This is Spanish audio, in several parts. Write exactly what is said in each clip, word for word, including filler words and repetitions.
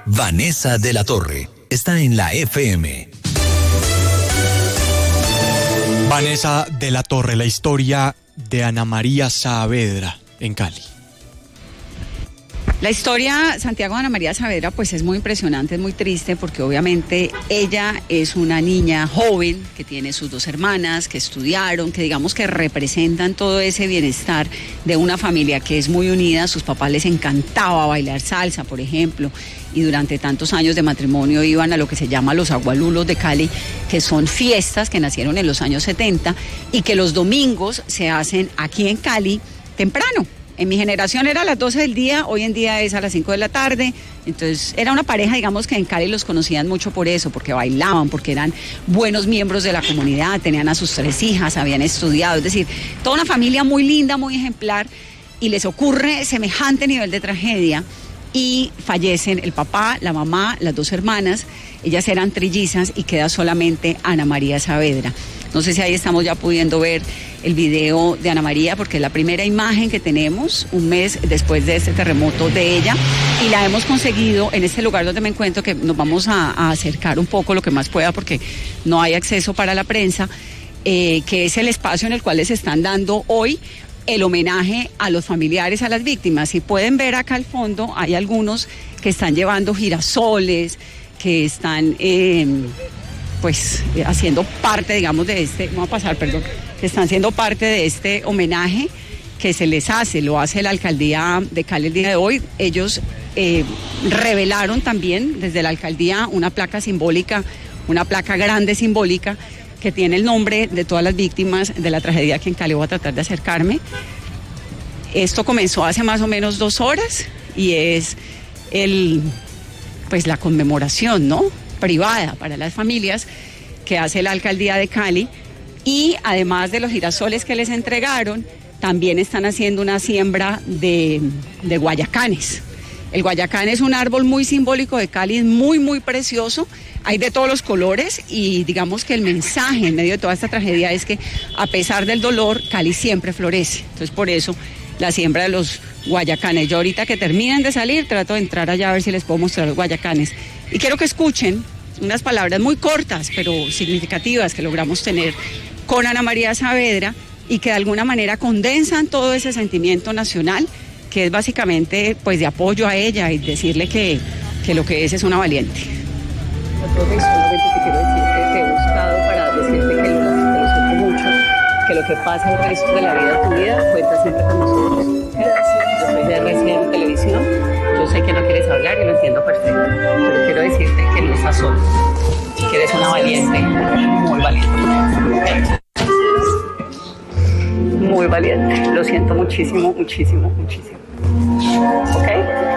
Vanessa de la Torre está en la F M. Vanessa de la Torre, la historia de Ana María Saavedra en Cali. La historia, Santiago, de Ana María Saavedra, pues es muy impresionante, es muy triste, porque obviamente ella es una niña joven que tiene sus dos hermanas, que estudiaron, que digamos que representan todo ese bienestar de una familia que es muy unida. A sus papás les encantaba bailar salsa, por ejemplo, y durante tantos años de matrimonio iban a lo que se llama los agualulos de Cali, que son fiestas que nacieron en los años setenta y que los domingos se hacen aquí en Cali temprano. En mi generación era a las doce del día, hoy en día es a las cinco de la tarde. Entonces era una pareja, digamos, que en Cali los conocían mucho por eso, porque bailaban, porque eran buenos miembros de la comunidad, tenían a sus tres hijas, habían estudiado, es decir, toda una familia muy linda, muy ejemplar, y les ocurre semejante nivel de tragedia y fallecen el papá, la mamá, las dos hermanas. Ellas eran trillizas y queda solamente Ana María Saavedra. No sé si ahí estamos ya pudiendo ver el video de Ana María, porque es la primera imagen que tenemos un mes después de este terremoto de ella, y la hemos conseguido en este lugar donde me encuentro, que nos vamos a, a acercar un poco lo que más pueda porque no hay acceso para la prensa, eh, que es el espacio en el cual les están dando hoy el homenaje a los familiares, a las víctimas. Si pueden ver acá al fondo, hay algunos que están llevando girasoles, que están eh, pues haciendo parte, digamos, de este, vamos a pasar, perdón, que están siendo parte de este homenaje que se les hace, lo hace la alcaldía de Cali el día de hoy. Ellos eh, revelaron también desde la alcaldía una placa simbólica, una placa grande simbólica, que tiene el nombre de todas las víctimas de la tragedia que en Cali. Voy a tratar de acercarme. Esto comenzó hace más o menos dos horas y es el, pues la conmemoración, ¿no?, privada para las familias que hace la alcaldía de Cali. Y además de los girasoles que les entregaron, también están haciendo una siembra de, de guayacanes. El guayacán es un árbol muy simbólico de Cali, es muy, muy precioso. Hay de todos los colores y digamos que el mensaje en medio de toda esta tragedia es que a pesar del dolor, Cali siempre florece. Entonces por eso la siembra de los guayacanes. Yo ahorita que terminen de salir trato de entrar allá a ver si les puedo mostrar los guayacanes. Y quiero que escuchen unas palabras muy cortas pero significativas que logramos tener con Ana María Saavedra y que de alguna manera condensan todo ese sentimiento nacional, que es básicamente pues de apoyo a ella y decirle que, que lo que es es una valiente. Solamente te quiero decir que te he buscado para decirte que lo, te lo siento mucho, que lo que pasa el resto de la vida de tu vida cuenta siempre con nosotros. Gracias. Yo soy de R C N Televisión, yo sé que no quieres hablar y lo entiendo perfecto, pero quiero decirte que no estás solo, que eres una valiente, muy valiente. Muy valiente, lo siento muchísimo, muchísimo, muchísimo. ¿Ok?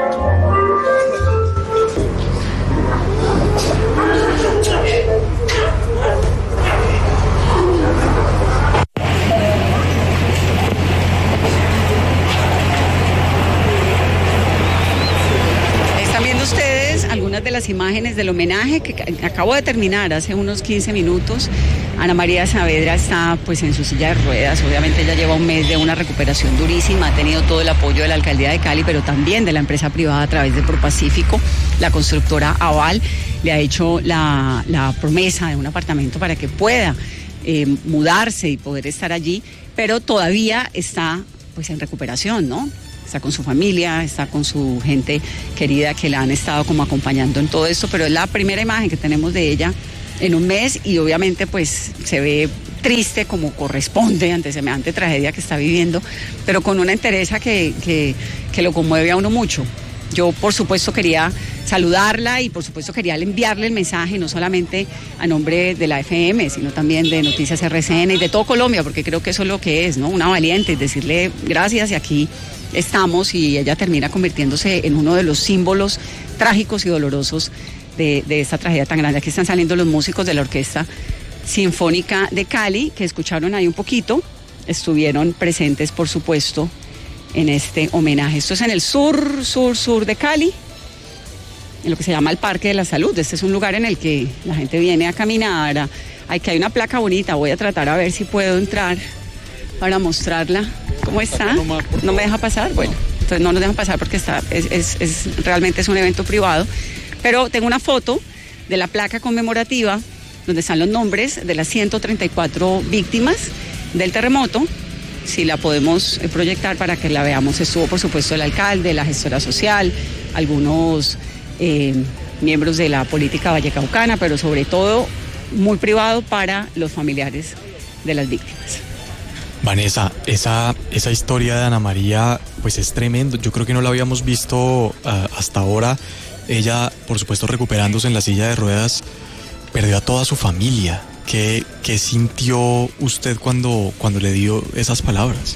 Están viendo ustedes algunas de las imágenes del homenaje que acabo de terminar hace unos quince minutos. Ana María Saavedra está pues en su silla de ruedas, obviamente ella lleva un mes de una recuperación durísima, ha tenido todo el apoyo de la alcaldía de Cali, pero también de la empresa privada a través de Propacífico. La constructora Aval le ha hecho la, la promesa de un apartamento para que pueda eh, mudarse y poder estar allí, pero todavía está pues en recuperación, ¿no? Está con su familia, está con su gente querida que la han estado como acompañando en todo esto, pero es la primera imagen que tenemos de ella en un mes y obviamente pues se ve triste como corresponde ante semejante tragedia que está viviendo, pero con una entereza que, que, que lo conmueve a uno mucho. Yo por supuesto quería saludarla y por supuesto quería enviarle el mensaje no solamente a nombre de la F M, sino también de Noticias R C N y de todo Colombia, porque creo que eso es lo que es, ¿no? Una valiente, decirle gracias, y aquí estamos, y ella termina convirtiéndose en uno de los símbolos trágicos y dolorosos De, de esta tragedia tan grande. Aquí están saliendo los músicos de la Orquesta Sinfónica de Cali, que escucharon ahí un poquito, estuvieron presentes, por supuesto, en este homenaje. Esto es en el sur, sur, sur de Cali, en lo que se llama el Parque de la Salud. Este es un lugar en el que la gente viene a caminar. A, aquí hay una placa bonita, voy a tratar a ver si puedo entrar para mostrarla. ¿Cómo está? ¿No me deja pasar? Bueno, entonces no nos dejan pasar porque está, es, es, es realmente es un evento privado. Pero tengo una foto de la placa conmemorativa donde están los nombres de las ciento treinta y cuatro víctimas del terremoto. Si la podemos proyectar para que la veamos. Estuvo, por supuesto, el alcalde, la gestora social, algunos eh, miembros de la política vallecaucana, pero sobre todo muy privado para los familiares de las víctimas. Vanessa, esa, esa historia de Ana María pues es tremendo. Yo creo que no la habíamos visto uh, hasta ahora. Ella, por supuesto, recuperándose en la silla de ruedas, perdió a toda su familia. ¿Qué, qué sintió usted cuando, cuando le dio esas palabras?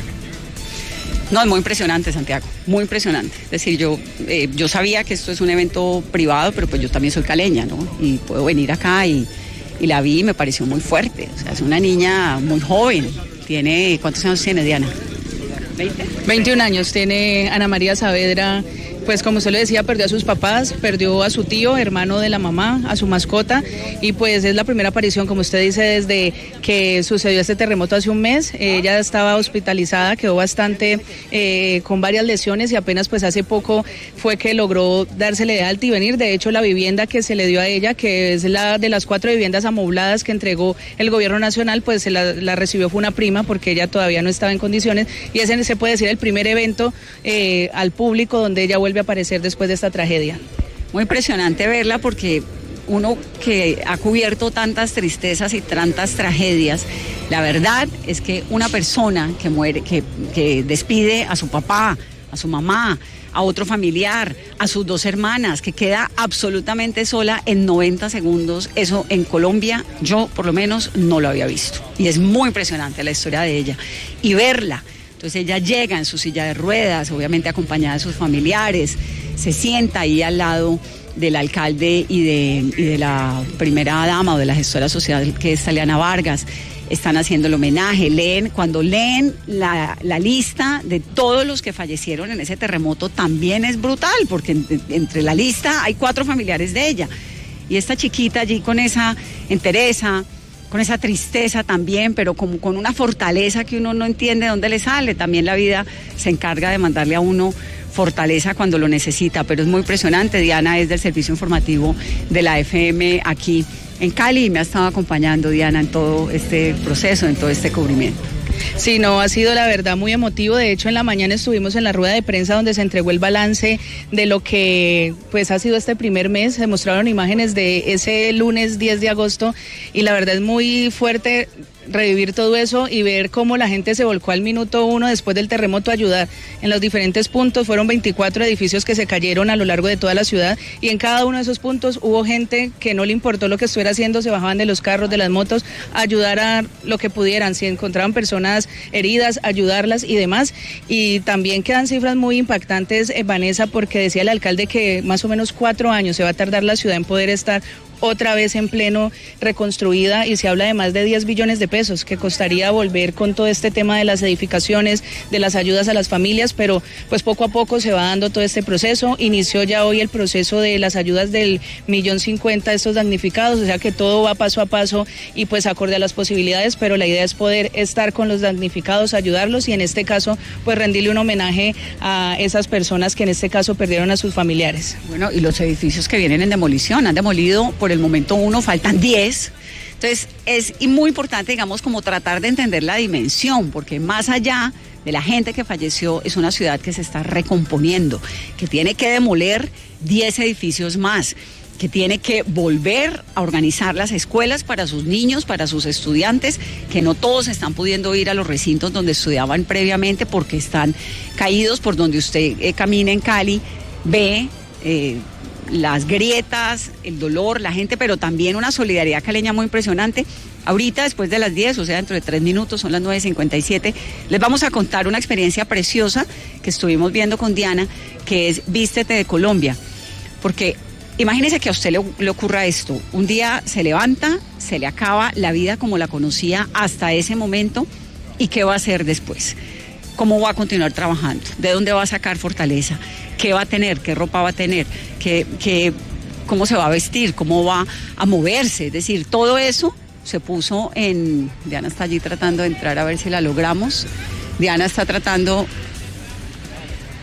No, es muy impresionante, Santiago, muy impresionante. Es decir, yo, eh, yo sabía que esto es un evento privado, pero pues yo también soy caleña, ¿no? Y puedo venir acá y, y la vi y me pareció muy fuerte. O sea, es una niña muy joven. Tiene, ¿cuántos años tiene, Diana? ¿veinte? veintiún años tiene Ana María Saavedra. Pues como usted lo decía, perdió a sus papás, perdió a su tío, hermano de la mamá, a su mascota, y pues es la primera aparición, como usted dice, desde que sucedió este terremoto hace un mes. Ella estaba hospitalizada, quedó bastante eh, con varias lesiones y apenas pues hace poco fue que logró dársele de alta y venir. De hecho, la vivienda que se le dio a ella, que es la de las cuatro viviendas amobladas que entregó el gobierno nacional, pues se la, la recibió fue una prima porque ella todavía no estaba en condiciones, y ese se puede decir el primer evento eh, al público donde ella vuelve a aparecer después de esta tragedia. Muy impresionante verla porque uno que ha cubierto tantas tristezas y tantas tragedias, la verdad es que una persona que muere, que, que despide a su papá, a su mamá, a otro familiar, a sus dos hermanas, que queda absolutamente sola en noventa segundos, eso en Colombia yo por lo menos no lo había visto. Y es muy impresionante la historia de ella. Y verla, entonces ella llega en su silla de ruedas, obviamente acompañada de sus familiares, se sienta ahí al lado del alcalde y de, y de la primera dama o de la gestora social, que es Taliana Vargas. Están haciendo el homenaje, leen, cuando leen la, la lista de todos los que fallecieron en ese terremoto también es brutal, porque en, entre la lista hay cuatro familiares de ella. Y esta chiquita allí con esa entereza, con esa tristeza también, pero como con una fortaleza que uno no entiende de dónde le sale. También la vida se encarga de mandarle a uno fortaleza cuando lo necesita, pero es muy impresionante. Diana es del servicio informativo de la F M aquí en Cali y me ha estado acompañando, Diana, en todo este proceso, en todo este cubrimiento. Sí, no, ha sido la verdad muy emotivo. De hecho, en la mañana estuvimos en la rueda de prensa donde se entregó el balance de lo que pues ha sido este primer mes. Se mostraron imágenes de ese lunes diez de agosto y la verdad es muy fuerte revivir todo eso y ver cómo la gente se volcó al minuto uno después del terremoto a ayudar en los diferentes puntos. Fueron veinticuatro edificios que se cayeron a lo largo de toda la ciudad y en cada uno de esos puntos hubo gente que no le importó lo que estuviera haciendo, se bajaban de los carros, de las motos, a ayudar a lo que pudieran. Si encontraban personas heridas, ayudarlas y demás. Y también quedan cifras muy impactantes, eh, Vanessa, porque decía el alcalde que más o menos cuatro años se va a tardar la ciudad en poder estar otra vez en pleno reconstruida y se habla de más de diez billones de pesos que costaría volver con todo este tema de las edificaciones, de las ayudas a las familias, pero pues poco a poco se va dando todo este proceso. Inició ya hoy el proceso de las ayudas del millón cincuenta de estos damnificados, o sea que todo va paso a paso y pues acorde a las posibilidades, pero la idea es poder estar con los damnificados, ayudarlos y en este caso pues rendirle un homenaje a esas personas que en este caso perdieron a sus familiares. Bueno, y los edificios que vienen en demolición, han demolido por el momento uno, faltan diez. Entonces es muy importante, digamos, como tratar de entender la dimensión, porque más allá de la gente que falleció, es una ciudad que se está recomponiendo, que tiene que demoler diez edificios más, que tiene que volver a organizar las escuelas para sus niños, para sus estudiantes, que no todos están pudiendo ir a los recintos donde estudiaban previamente porque están caídos. Por donde usted eh, camina en Cali, ve eh, las grietas, el dolor, la gente, pero también una solidaridad caleña muy impresionante. Ahorita, después de las diez, o sea, dentro de tres minutos, son las nueve cincuenta y siete, les vamos a contar una experiencia preciosa que estuvimos viendo con Diana, que es Vístete de Colombia. Porque imagínese que a usted le, le ocurra esto. Un día se levanta, se le acaba la vida como la conocía hasta ese momento, ¿y qué va a hacer después? ¿Cómo va a continuar trabajando? ¿De dónde va a sacar fortaleza? ¿Qué va a tener? ¿Qué ropa va a tener? ¿Qué, qué, ¿Cómo se va a vestir? ¿Cómo va a moverse? Es decir, todo eso se puso en... Diana está allí tratando de entrar a ver si la logramos. Diana está tratando...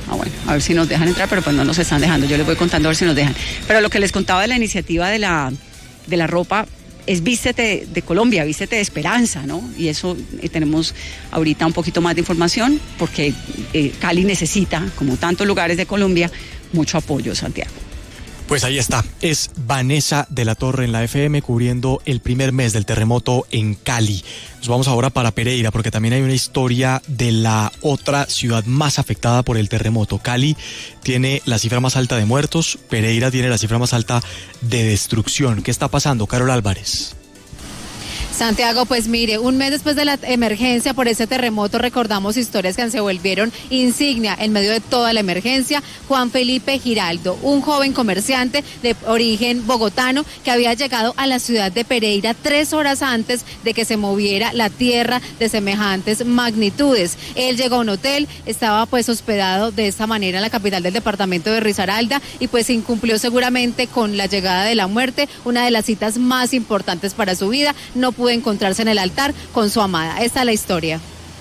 Ah, bueno, a ver si nos dejan entrar, pero pues no nos están dejando. Yo les voy contando a ver si nos dejan. Pero lo que les contaba de la iniciativa de la, de la ropa es Vístete de Colombia, Vístete de Esperanza, ¿no? Y eso eh, tenemos ahorita un poquito más de información porque eh, Cali necesita, como tantos lugares de Colombia, mucho apoyo, Santiago. Pues ahí está, es Vanessa de la Torre en la F M cubriendo el primer mes del terremoto en Cali. Nos vamos ahora para Pereira porque también hay una historia de la otra ciudad más afectada por el terremoto. Cali tiene la cifra más alta de muertos, Pereira tiene la cifra más alta de destrucción. ¿Qué está pasando, Carol Álvarez? Santiago, pues mire, un mes después de la emergencia por ese terremoto recordamos historias que se volvieron insignia en medio de toda la emergencia. Juan Felipe Giraldo, un joven comerciante de origen bogotano que había llegado a la ciudad de Pereira tres horas antes de que se moviera la tierra de semejantes magnitudes. Él llegó a un hotel, estaba pues hospedado de esta manera en la capital del departamento de Risaralda y pues incumplió seguramente con la llegada de la muerte, una de las citas más importantes para su vida. No pudo encontrarse en el altar con su amada. Esta es la historia.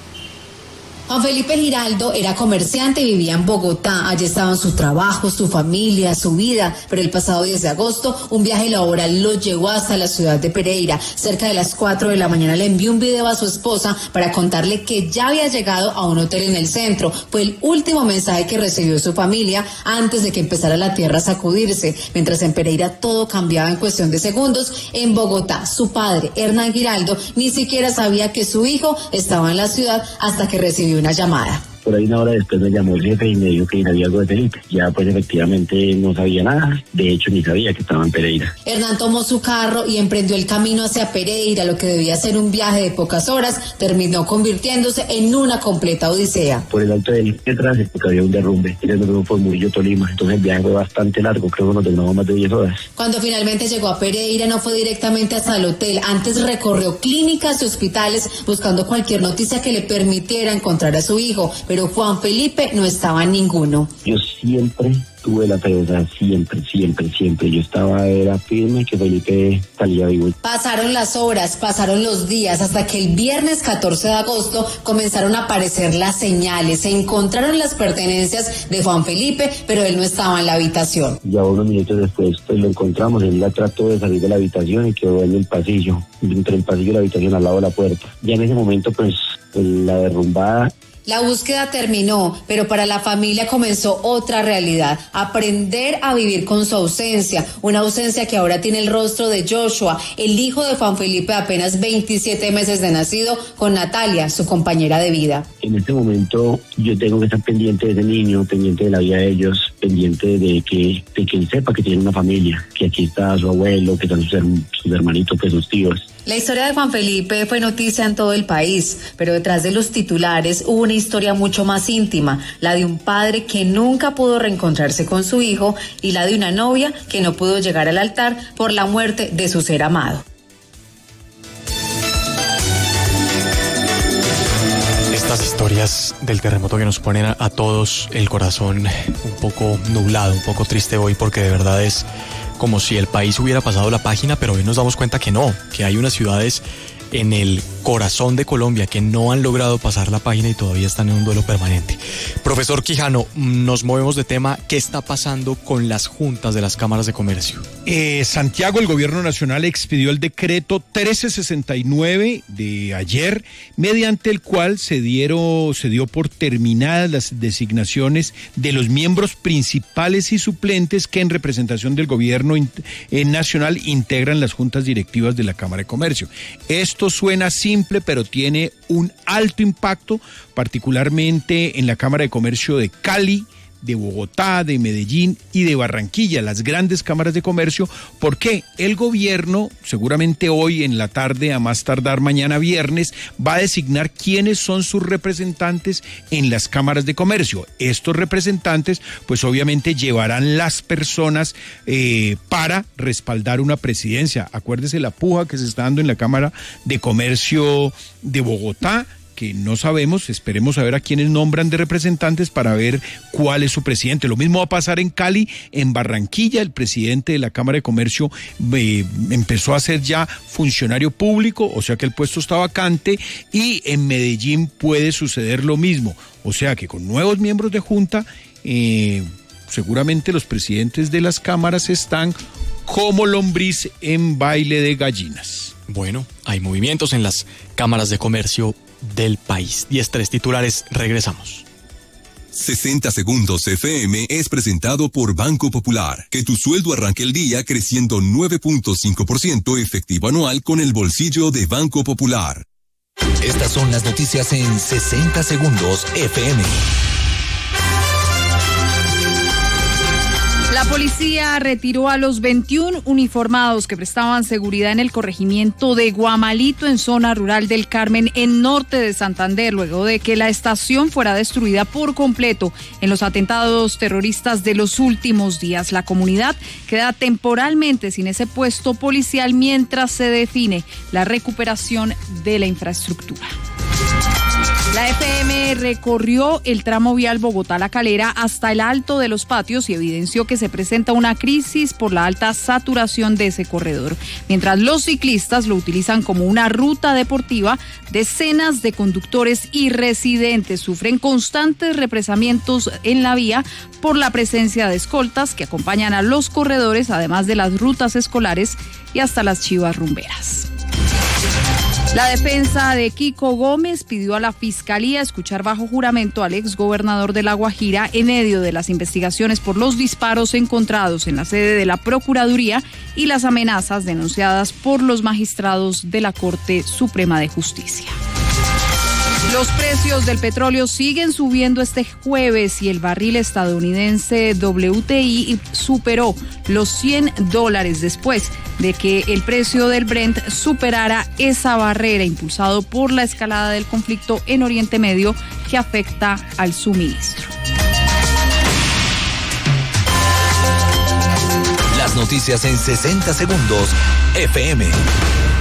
Juan Felipe Giraldo era comerciante y vivía en Bogotá. Allí estaban su trabajo, su familia, su vida. Pero el pasado diez de agosto, un viaje laboral lo llevó hasta la ciudad de Pereira. Cerca de las cuatro de la mañana le envió un video a su esposa para contarle que ya había llegado a un hotel en el centro. Fue el último mensaje que recibió su familia antes de que empezara la tierra a sacudirse. Mientras en Pereira todo cambiaba en cuestión de segundos, en Bogotá su padre, Hernán Giraldo, ni siquiera sabía que su hijo estaba en la ciudad hasta que recibió una llamada. Por ahí una hora después me llamó el jefe y me dijo que había algo de Felipe. Ya pues efectivamente no sabía nada, de hecho ni sabía que estaba en Pereira. Hernán tomó su carro y emprendió el camino hacia Pereira, lo que debía ser un viaje de pocas horas, terminó convirtiéndose en una completa odisea. Por el alto del Piedras, porque había un derrumbe, y el derrumbe fue Murillo, Tolima, entonces el viaje fue bastante largo, creo que nos demoramos más de diez horas. Cuando finalmente llegó a Pereira no fue directamente hasta el hotel, antes recorrió clínicas y hospitales buscando cualquier noticia que le permitiera encontrar a su hijo, pero Juan Felipe no estaba en ninguno. Yo siempre tuve la fe, o sea, siempre, siempre, siempre. Yo estaba, era firme que Felipe salía vivo. Pasaron las horas, pasaron los días, hasta que el viernes catorce de agosto comenzaron a aparecer las señales. Se encontraron las pertenencias de Juan Felipe, pero él no estaba en la habitación. Ya unos minutos después, pues lo encontramos. Él la trató de salir de la habitación y quedó en el pasillo, entre el pasillo y la habitación, al lado de la puerta. Ya en ese momento, pues, la derrumbada. La búsqueda terminó, pero para la familia comenzó otra realidad, aprender a vivir con su ausencia, una ausencia que ahora tiene el rostro de Joshua, el hijo de Juan Felipe de apenas veintisiete meses de nacido, con Natalia, su compañera de vida. En este momento yo tengo que estar pendiente de ese niño, pendiente de la vida de ellos, pendiente de que, de que él sepa que tiene una familia, que aquí está su abuelo, que están sus, sus hermanitos, pues sus tíos. La historia de Juan Felipe fue noticia en todo el país, pero detrás de los titulares hubo una historia mucho más íntima, la de un padre que nunca pudo reencontrarse con su hijo y la de una novia que no pudo llegar al altar por la muerte de su ser amado. Estas historias del terremoto que nos ponen a, a todos el corazón un poco nublado, un poco triste hoy, porque de verdad es como si el país hubiera pasado la página, pero hoy nos damos cuenta que no, que hay unas ciudades en el corazón de Colombia que no han logrado pasar la página y todavía están en un duelo permanente. Profesor Quijano, nos movemos de tema. ¿Qué está pasando con las juntas de las cámaras de comercio? Eh, Santiago, el gobierno nacional expidió el decreto trece sesenta y nueve de ayer, mediante el cual se, dieron, se dio por terminadas las designaciones de los miembros principales y suplentes que en representación del gobierno in, eh, nacional integran las juntas directivas de la Cámara de Comercio. Esto suena simple, pero tiene un alto impacto, particularmente en la Cámara de Comercio de Cali, de Bogotá, de Medellín y de Barranquilla, las grandes cámaras de comercio, porque el gobierno, seguramente hoy en la tarde, a más tardar mañana viernes, va a designar quiénes son sus representantes en las cámaras de comercio. Estos representantes, pues obviamente llevarán las personas eh, para respaldar una presidencia. Acuérdese la puja que se está dando en la Cámara de Comercio de Bogotá, que no sabemos, esperemos a ver a quiénes nombran de representantes para ver cuál es su presidente. Lo mismo va a pasar en Cali, en Barranquilla, el presidente de la Cámara de Comercio eh, empezó a ser ya funcionario público, o sea que el puesto está vacante, y en Medellín puede suceder lo mismo, o sea que con nuevos miembros de junta eh, seguramente los presidentes de las cámaras están como lombriz en baile de gallinas. Bueno, hay movimientos en las cámaras de comercio del país. diez tres titulares, regresamos. sesenta segundos F M es presentado por Banco Popular. Que tu sueldo arranque el día creciendo nueve punto cinco por ciento efectivo anual con el bolsillo de Banco Popular. Estas son las noticias en sesenta segundos F M. La policía retiró a los veintiún uniformados que prestaban seguridad en el corregimiento de Guamalito, en zona rural del Carmen, en norte de Santander, luego de que la estación fuera destruida por completo en los atentados terroristas de los últimos días. La comunidad queda temporalmente sin ese puesto policial mientras se define la recuperación de la infraestructura. La F M recorrió el tramo vial Bogotá-La Calera hasta el Alto de los Patios y evidenció que se presenta una crisis por la alta saturación de ese corredor. Mientras los ciclistas lo utilizan como una ruta deportiva, decenas de conductores y residentes sufren constantes represamientos en la vía por la presencia de escoltas que acompañan a los corredores, además de las rutas escolares y hasta las chivas rumberas. La defensa de Kiko Gómez pidió a la Fiscalía escuchar bajo juramento al exgobernador de La Guajira en medio de las investigaciones por los disparos encontrados en la sede de la Procuraduría y las amenazas denunciadas por los magistrados de la Corte Suprema de Justicia. Los precios del petróleo siguen subiendo este jueves y el barril estadounidense W T I superó los cien dólares después de que el precio del Brent superara esa barrera impulsado por la escalada del conflicto en Oriente Medio que afecta al suministro. Las noticias en sesenta segundos F M.